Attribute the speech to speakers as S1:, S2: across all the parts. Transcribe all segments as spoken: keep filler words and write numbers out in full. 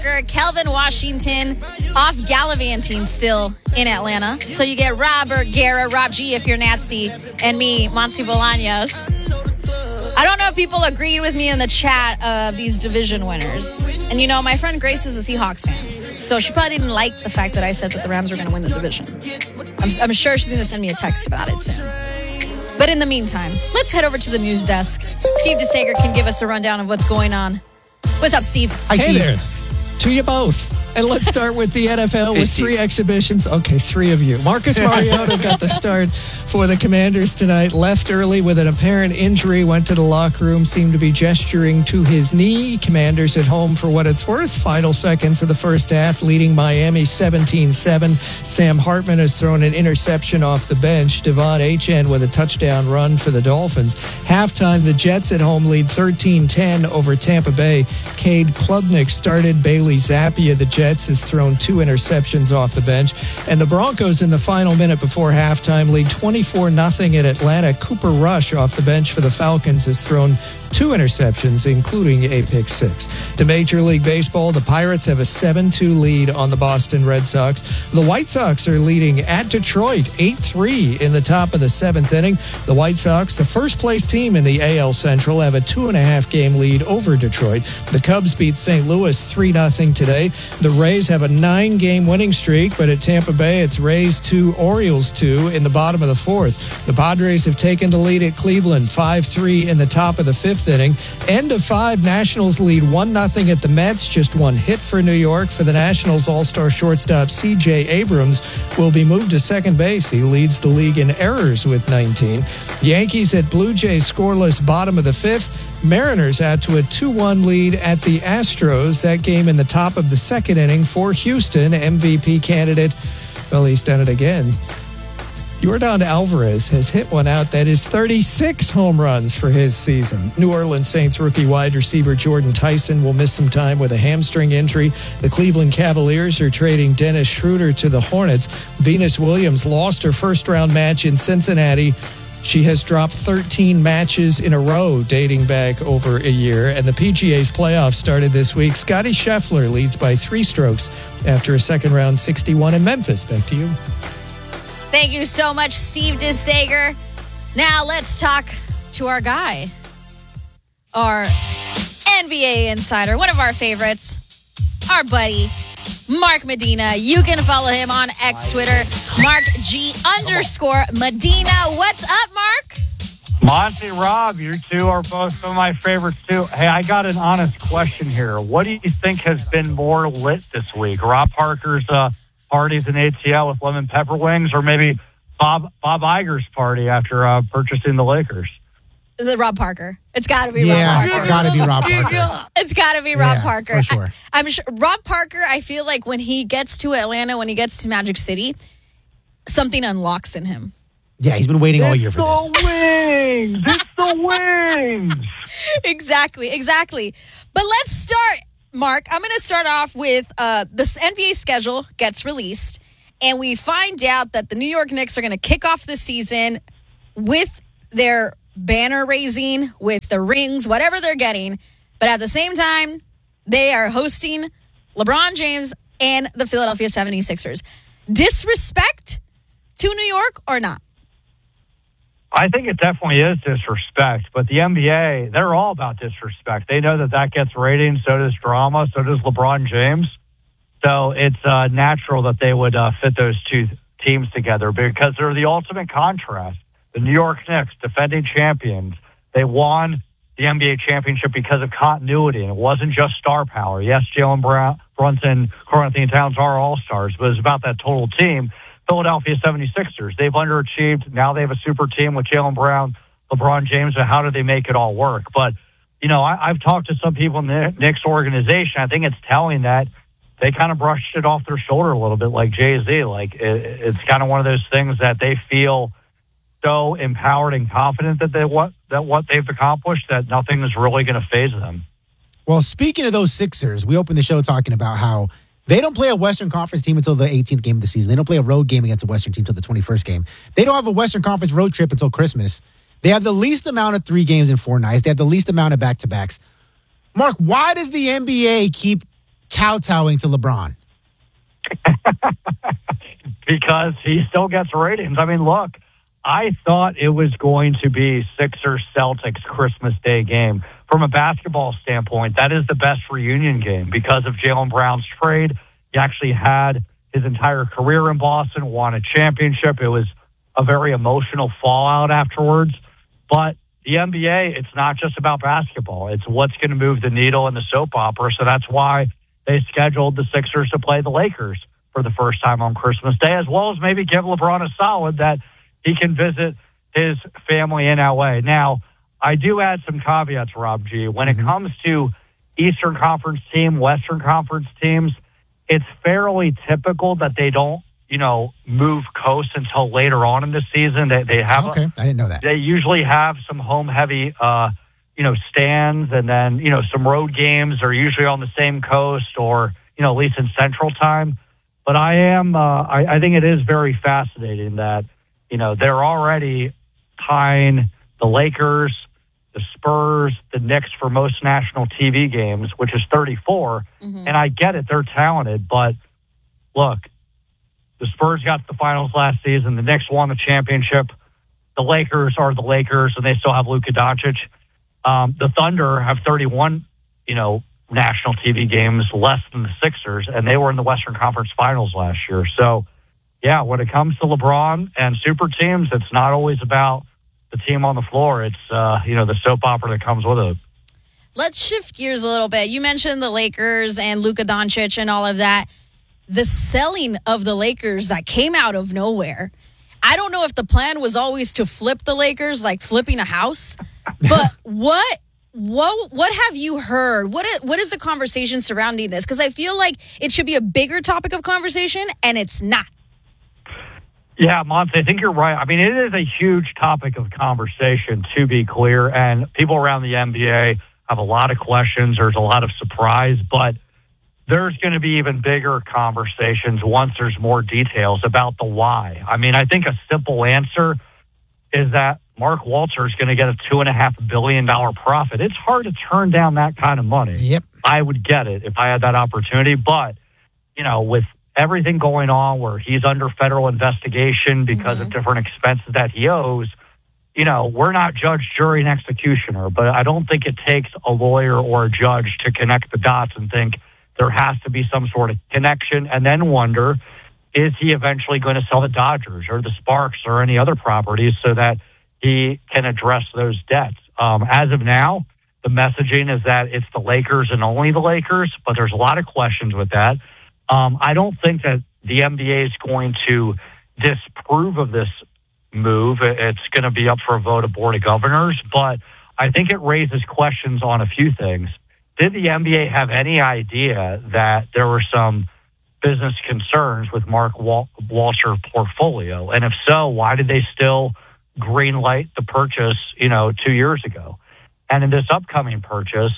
S1: Kelvin Washington off gallivanting still in Atlanta. So you get Robert Guerra, Rob G if you're nasty, and me, Monty Bolaños. I don't know if people agreed with me in the chat of these division winners. And you know, my friend Grace is a Seahawks fan. So she probably didn't like the fact that I said that the Rams were going to win the division. I'm, I'm sure she's going to send me a text about it soon. But in the meantime, let's head over to the news desk. Steve DeSager can give us a rundown of what's going on. What's up, Steve?
S2: Hi, Steve.
S3: Hey there. To you both. And let's start with the N F L with three exhibitions. Okay, three of you. Marcus Mariota got the start for the Commanders tonight. Left early with an apparent injury. Went to the locker room. Seemed to be gesturing to his knee. Commanders at home for what it's worth. Final seconds of the first half, leading Miami seventeen seven. Sam Hartman has thrown an interception off the bench. Devon Achane with a touchdown run for the Dolphins. Halftime, the Jets at home lead thirteen ten over Tampa Bay. Cade Klubnik started. Bailey Zappi of the Jets has thrown two interceptions off the bench. And the Broncos in the final minute before halftime lead twenty-four nothing at Atlanta. Cooper Rush off the bench for the Falcons has thrown two interceptions, including a pick six. To Major League Baseball, the Pirates have a seven two lead on the Boston Red Sox. The White Sox are leading at Detroit eight three in the top of the seventh inning. The White Sox, the first place team in the A L Central, have a two and a half game lead over Detroit. The Cubs beat Saint Louis three nothing today. The Rays have a nine game winning streak, but at Tampa Bay, it's Rays two, Orioles two in the bottom of the fourth. The Padres have taken the lead at Cleveland five three in the top of the fifth inning. End of five, Nationals lead one nothing at the Mets. Just one hit for New York. For the Nationals, all-star shortstop C J Abrams will be moved to second base. He leads the league in errors with nineteen. Yankees at Blue Jays scoreless bottom of the fifth. Mariners add to a two one lead at the Astros. That game in the top of the second inning for Houston. M V P candidate, well, he's done it again. Yordan Alvarez has hit one out. That is thirty-six home runs for his season. New Orleans Saints rookie wide receiver Jordan Tyson will miss some time with a hamstring injury. The Cleveland Cavaliers are trading Dennis Schroeder to the Hornets. Venus Williams lost her first-round match in Cincinnati. She has dropped thirteen matches in a row dating back over a year. And the P G A's playoffs started this week. Scottie Scheffler leads by three strokes after a second-round sixty-one in Memphis. Back to you.
S1: Thank you so much, Steve DeSager. Now let's talk to our guy, our N B A insider, one of our favorites, our buddy, Mark Medina. You can follow him on X Twitter, Mark G underscore Medina. What's up, Mark?
S4: Monty, Rob, you two are both some of my favorites, too. Hey, I got an honest question here. What do you think has been more lit this week? Rob Parker's uh, parties in A T L with lemon pepper wings, or maybe Bob Bob Iger's party after uh, purchasing the Lakers?
S1: The Rob Parker. It's got to be
S2: yeah,
S1: Rob Parker.
S2: It's got to be Rob Parker.
S1: It's got to be Rob
S2: yeah,
S1: Parker.
S2: For sure.
S1: I, I'm sure Rob Parker, I feel like when he gets to Atlanta, when he gets to Magic City, something unlocks in him.
S2: Yeah, he's been waiting
S4: it's
S2: all year for this.
S4: It's the wings! It's the wings!
S1: Exactly, exactly. But let's start, Mark. I'm going to start off with uh, the N B A schedule gets released, and we find out that the New York Knicks are going to kick off the season with their banner raising, with the rings, whatever they're getting. But at the same time, they are hosting LeBron James and the Philadelphia seventy-sixers. Disrespect to New York or not?
S4: I think it definitely is disrespect, but the N B A, they're all about disrespect. They know that that gets ratings, so does drama, so does LeBron James. So it's uh, natural that they would uh, fit those two teams together because they're the ultimate contrast. The New York Knicks, defending champions, they won the N B A championship because of continuity, and it wasn't just star power. Yes, Jalen Brown, Brunson, Karl Anthony Towns are all-stars, but it's about that total team. Philadelphia seventy-sixers, they've underachieved. Now they have a super team with Jalen Brown, LeBron James, and how do they make it all work? But, you know, I, I've talked to some people in the Knicks organization. I think it's telling that they kind of brushed it off their shoulder a little bit like Jay-Z. Like, it, it's kind of one of those things that they feel so empowered and confident that they what that what they've accomplished that nothing is really going to faze them.
S2: Well, speaking of those Sixers, we opened the show talking about how they don't play a Western Conference team until the eighteenth game of the season. They don't play a road game against a Western team until the twenty-first game. They don't have a Western Conference road trip until Christmas. They have the least amount of three games in four nights. They have the least amount of back-to-backs. Mark, why does the N B A keep kowtowing to LeBron?
S4: Because he still gets ratings. I mean, look, I thought it was going to be Sixers Celtics Christmas Day game. From a basketball standpoint, that is the best reunion game because of Jaylen Brown's trade. He actually had his entire career in Boston, won a championship. It was a very emotional fallout afterwards. But the N B A, it's not just about basketball. It's what's going to move the needle in the soap opera. So that's why they scheduled the Sixers to play the Lakers for the first time on Christmas Day, as well as maybe give LeBron a solid that he can visit his family in L A. Now, I do add some caveats, Rob G. When it comes to Eastern Conference team, Western Conference teams, it's fairly typical that they don't, you know, move coast until later on in the season. They, they have,
S2: okay,
S4: a,
S2: I didn't know that.
S4: They usually have some home-heavy, uh, you know, stands, and then, you know, some road games are usually on the same coast or, you know, at least in Central Time. But I am, uh, I, I think it is very fascinating that, you know, they're already tying the Lakers, the Spurs, the Knicks for most national T V games, which is thirty-four. Mm-hmm. And I get it, they're talented, but look, the Spurs got to the finals last season. The Knicks won the championship. The Lakers are the Lakers, and they still have Luka Doncic. Um, the Thunder have thirty-one, you know, national T V games, less than the Sixers, and they were in the Western Conference Finals last year. So, yeah, when it comes to LeBron and super teams, it's not always about the team on the floor. It's, uh, you know, the soap opera that comes with it.
S1: Let's shift gears a little bit. You mentioned the Lakers and Luka Doncic and all of that. The selling of the Lakers that came out of nowhere. I don't know if the plan was always to flip the Lakers, like flipping a house, but what what what have you heard? What is, what is the conversation surrounding this? Because I feel like it should be a bigger topic of conversation, and it's not.
S4: Yeah, Monty, I think you're right. I mean, it is a huge topic of conversation, to be clear, and people around the N B A have a lot of questions. There's a lot of surprise, but there's going to be even bigger conversations once there's more details about the why. I mean, I think a simple answer is that Mark Walter is going to get a two and a half billion dollar profit. It's hard to turn down that kind of money.
S2: Yep.
S4: I would get it if I had that opportunity. But, you know, with everything going on where he's under federal investigation because mm-hmm. of different expenses that he owes, you know, we're not judge, jury, and executioner. But I don't think it takes a lawyer or a judge to connect the dots and think there has to be some sort of connection and then wonder, is he eventually going to sell the Dodgers or the Sparks or any other properties so that he can address those debts? Um, as of now, the messaging is that it's the Lakers and only the Lakers, but there's a lot of questions with that. Um, I don't think that the N B A is going to disapprove of this move. It's going to be up for a vote of Board of Governors, but I think it raises questions on a few things. Did the N B A have any idea that there were some business concerns with Mark Wal- Walter's portfolio? And if so, why did they still green light the purchase, you know, two years ago? And in this upcoming purchase,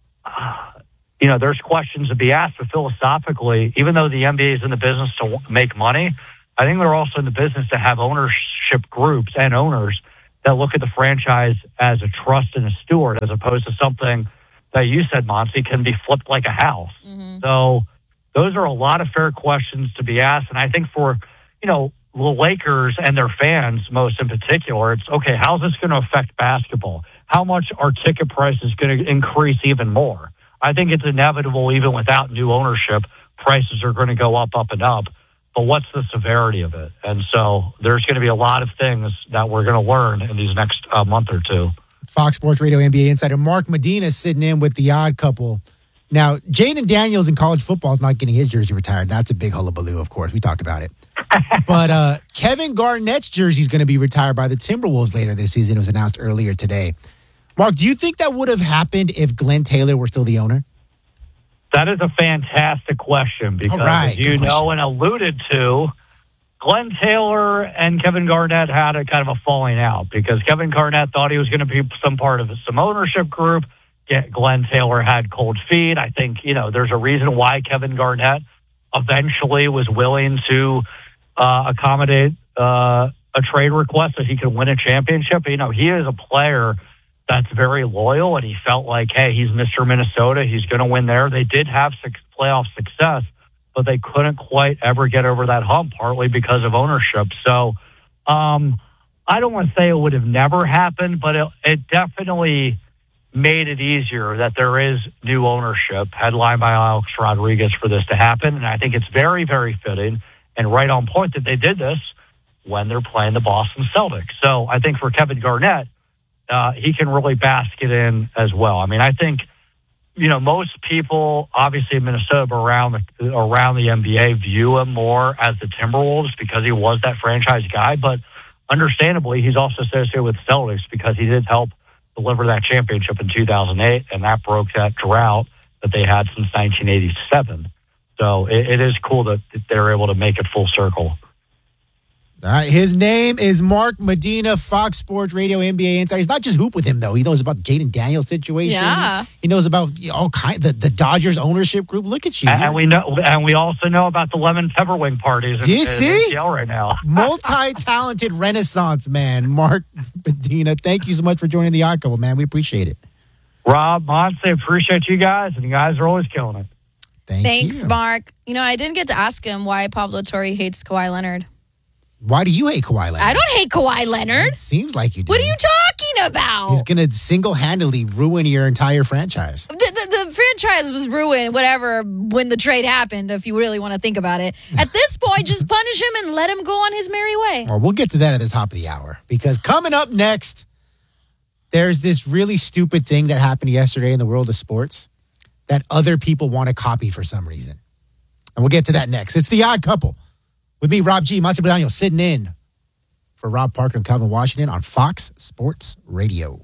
S4: uh, you know, there's questions to be asked, but philosophically, even though the N B A is in the business to make money, I think they're also in the business to have ownership groups and owners that look at the franchise as a trust and a steward, as opposed to something that you said, Monty, can be flipped like a house. Mm-hmm. So those are a lot of fair questions to be asked. And I think for, you know, the Lakers and their fans, most in particular, it's, okay, how's this going to affect basketball? How much are ticket prices going to increase even more? I think it's inevitable, even without new ownership, prices are going to go up, up, and up. But what's the severity of it? And so there's going to be a lot of things that we're going to learn in these next uh, month or two.
S2: Fox Sports Radio N B A insider Mark Medina sitting in with the odd couple. Now, Jaden Daniels in college football is not getting his jersey retired. That's a big hullabaloo, of course. We talked about it. But uh, Kevin Garnett's jersey is going to be retired by the Timberwolves later this season. It was announced earlier today. Mark, do you think that would have happened if Glenn Taylor were still the owner?
S4: That is a fantastic question because,
S2: right,
S4: as you know and alluded to, Glenn Taylor and Kevin Garnett had a kind of a falling out because Kevin Garnett thought he was going to be some part of some ownership group. Glenn Taylor had cold feet. I think, you know, there's a reason why Kevin Garnett eventually was willing to uh, accommodate uh, a trade request that he could win a championship. You know, he is a player that's very loyal, and he felt like, hey, he's Mister Minnesota. He's going to win there. They did have six playoff success, but they couldn't quite ever get over that hump, partly because of ownership. So um, I don't want to say it would have never happened, but it, it definitely made it easier that there is new ownership, headlined by Alex Rodriguez, for this to happen. And I think it's very, very fitting and right on point that they did this when they're playing the Boston Celtics. So I think for Kevin Garnett, uh, he can really bask it in as well. I mean, I think, you know, most people, obviously in Minnesota, but around the, around the N B A, view him more as the Timberwolves because he was that franchise guy. But understandably, he's also associated with Celtics because he did help deliver that championship in two thousand eight, and that broke that drought that they had since nineteen eighty-seven. So it, it is cool that they're able to make it full circle.
S2: All right, his name is Mark Medina, Fox Sports Radio N B A insider. He's not just hoop with him, though. He knows about the Jaden Daniels situation.
S1: Yeah.
S2: He knows about all kind the, the Dodgers ownership group. Look at you.
S4: And, and we know, and we also know about the lemon pepper wing parties.
S2: Do you
S4: in,
S2: see?
S4: in A C L right now.
S2: Multi-talented Renaissance man, Mark Medina. Thank you so much for joining the Odd Couple, man. We appreciate it.
S4: Rob, Monty, appreciate you guys, and you guys are always killing it.
S2: Thank
S1: Thanks,
S2: you.
S1: Mark. You know, I didn't get to ask him why Pablo Torre hates Kawhi Leonard.
S2: Why do you hate Kawhi Leonard?
S1: I don't hate Kawhi Leonard.
S2: It seems like you do.
S1: What are you talking about?
S2: He's going to single-handedly ruin your entire franchise.
S1: The, the, the franchise was ruined, whatever, when the trade happened, if you really want to think about it. At this point, just punish him and let him go on his merry way.
S2: Well, we'll get to that at the top of the hour, because coming up next, there's this really stupid thing that happened yesterday in the world of sports that other people want to copy for some reason. And we'll get to that next. It's The Odd Couple. With me, Rob G. Monty Bolaño, sitting in for Rob Parker and Calvin Washington on Fox Sports Radio.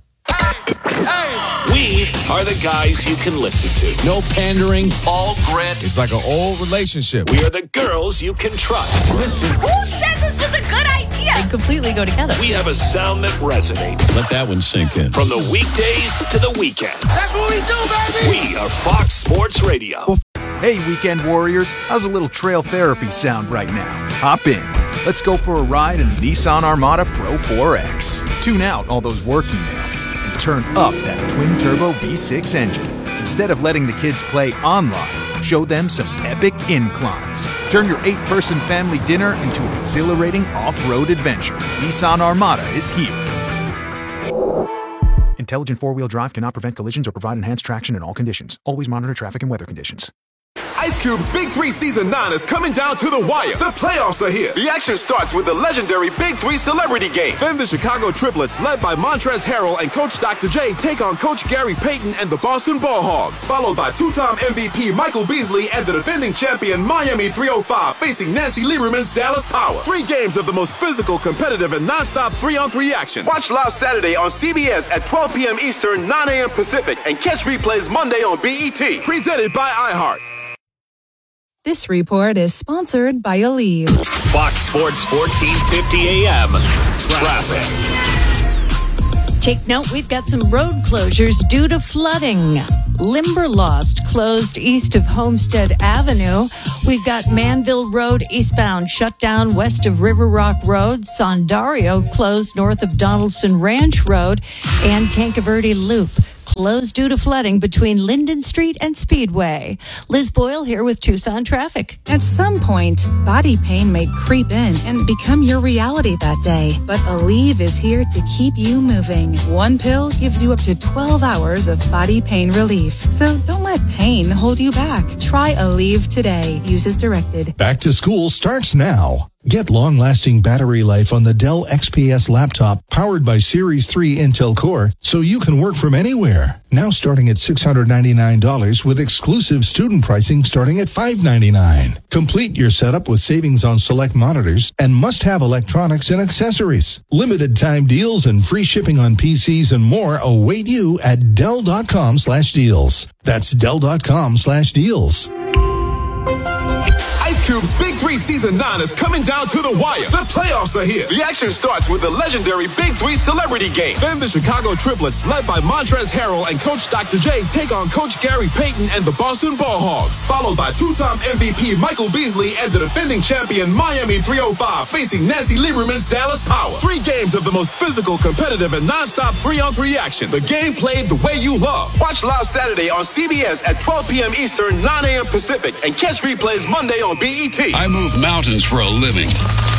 S5: We are the guys you can listen to. No pandering, all grit.
S6: It's like an old relationship.
S5: We are the girls you can trust. Listen.
S1: Who said this was a good idea? They completely go together.
S5: We have a sound that resonates.
S7: Let that one sink in.
S5: From the weekdays to the weekends.
S6: That's what we do, baby!
S5: We are Fox Sports Radio.
S8: Hey, weekend warriors, how's a little trail therapy sound right now? Hop in. Let's go for a ride in the Nissan Armada Pro four X. Tune out all those work emails and turn up that twin-turbo V six engine. Instead of letting the kids play online, show them some epic inclines. Turn your eight-person family dinner into an exhilarating off-road adventure. Nissan Armada is here. Intelligent four-wheel drive cannot prevent collisions or provide enhanced traction in all conditions. Always monitor traffic and weather conditions.
S9: Ice Cube's Big Three Season nine is coming down to the wire. The playoffs are here. The action starts with the legendary Big Three Celebrity Game. Then the Chicago Triplets, led by Montrezl Harrell and Coach Doctor J, take on Coach Gary Payton and the Boston Ball Hogs. Followed by two-time M V P Michael Beasley and the defending champion Miami three oh five facing Nancy Lieberman's Dallas Power. Three games of the most physical, competitive, and non-stop three-on-three action. Watch live Saturday on C B S at twelve p.m. Eastern, nine a.m. Pacific, and catch replays Monday on B E T. Presented by iHeart.
S10: This report is sponsored by Aleve.
S5: Fox Sports fourteen fifty A M. Traffic.
S11: Take note, we've got some road closures due to flooding. Limberlost closed east of Homestead Avenue. We've got Manville Road eastbound shut down west of River Rock Road. Sondario closed north of Donaldson Ranch Road. And Tancaverde Loop closed due to flooding between Linden Street and Speedway. Liz Boyle here with Tucson Traffic.
S10: At some point, body pain may creep in and become your reality that day. But Aleve is here to keep you moving. One pill gives you up to twelve hours of body pain relief. So don't let pain hold you back. Try Aleve today. Use as directed.
S12: Back to school starts now. Get long-lasting battery life on the Dell X P S laptop powered by Series three Intel Core so you can work from anywhere. Now starting at six hundred ninety-nine dollars with exclusive student pricing starting at five hundred ninety-nine dollars. Complete your setup with savings on select monitors and must-have electronics and accessories. Limited time deals and free shipping on P Cs and more await you at Dell.com slash deals. That's Dell.com slash deals.
S9: Ice Cube Cube's Big Three Season nine is coming down to the wire. The playoffs are here. The action starts with the legendary Big Three Celebrity Game. Then the Chicago Triplets, led by Montrezl Harrell and Coach Doctor J, take on Coach Gary Payton and the Boston Ball Hogs. Followed by two-time M V P Michael Beasley and the defending champion Miami three oh five facing Nancy Lieberman's Dallas Power. Three games of the most physical, competitive, and non-stop three-on-three action. The game played the way you love. Watch live Saturday on C B S at twelve p.m. Eastern, nine a.m. Pacific, and catch replays Monday on B E T.
S5: I move mountains for a living.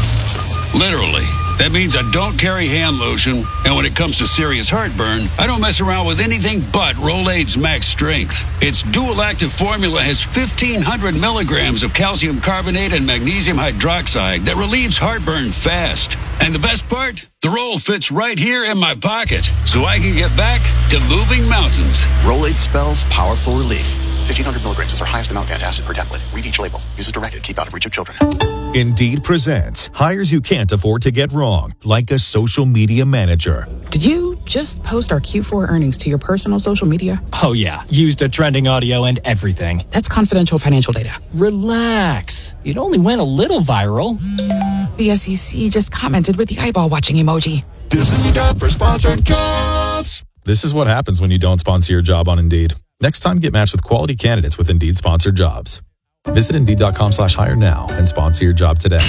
S5: Literally. That means I don't carry hand lotion, and when it comes to serious heartburn, I don't mess around with anything but Rolaids Max Strength. Its dual-active formula has fifteen hundred milligrams of calcium carbonate and magnesium hydroxide that relieves heartburn fast. And the best part? The roll fits right here in my pocket, so I can get back to moving mountains.
S7: Rolaids spells powerful relief. fifteen hundred milligrams is our highest amount of acid per tablet. Read each label. Use it directed. Keep out of reach of children.
S13: Indeed presents hires you can't afford to get wrong, like a social media manager.
S14: Did you just post our Q four earnings to your personal social media?
S15: Oh, yeah. Used a trending audio and everything.
S14: That's confidential financial data.
S15: Relax. It only went a little viral.
S14: The S E C just commented with the eyeball watching emoji.
S12: This is the job for sponsored jobs.
S16: This is what happens when you don't sponsor your job on Indeed. Next time, get matched with quality candidates with Indeed sponsored jobs. Visit Indeed.com slash hire now and sponsor your job today.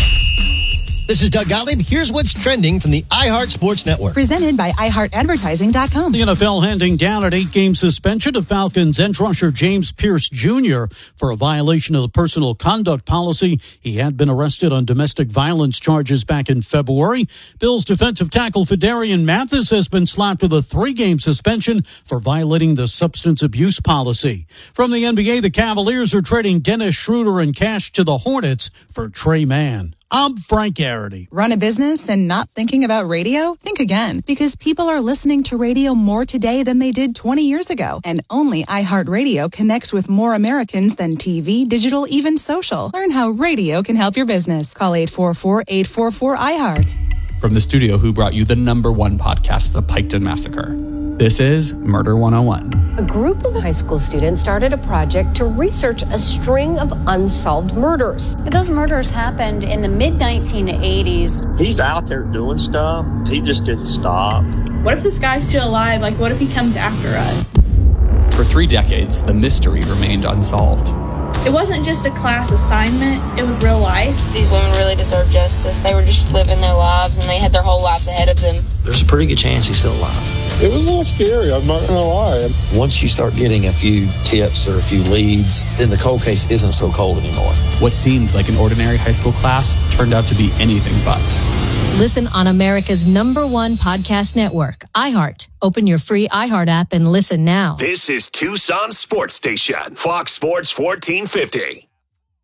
S17: This is Doug Gottlieb. Here's what's trending from the iHeart Sports Network.
S18: Presented by i heart advertising dot com.
S19: The N F L handing down an eight-game suspension to Falcons edge rusher James Pierce Junior for a violation of the personal conduct policy. He had been arrested on domestic violence charges back in February. Bills defensive tackle Fedarian Mathis has been slapped with a three-game suspension for violating the substance abuse policy. From the N B A, the Cavaliers are trading Dennis Schroeder and cash to the Hornets for Trey Mann. I'm Frank Garrity.
S18: Run a business and not thinking about radio? Think again, because people are listening to radio more today than they did twenty years ago. And only iHeartRadio connects with more Americans than T V, digital, even social. Learn how radio can help your business. Call eight four four, eight four four, I heart.
S20: From the studio who brought you the number one podcast, The Piketon Massacre. This is Murder one oh one.
S21: A group of high school students started a project to research a string of unsolved murders.
S22: Those murders happened in the mid nineteen eighties.
S23: He's out there doing stuff. He just didn't stop.
S24: What if this guy's still alive? Like, what if he comes after us?
S20: For three decades, the mystery remained unsolved.
S24: It wasn't just a class assignment, it was real life.
S25: These women really deserve justice. They were just living their lives, and they had their whole lives ahead of them.
S26: There's a pretty good chance he's still alive.
S27: It was a little scary, I'm not gonna lie.
S28: Once you start getting a few tips or a few leads, then the cold case isn't so cold anymore.
S20: What seemed like an ordinary high school class turned out to be anything but.
S29: Listen on America's number one podcast network, iHeart. Open your free iHeart app and listen now.
S5: This is Tucson Sports Station, Fox Sports fourteen fifty.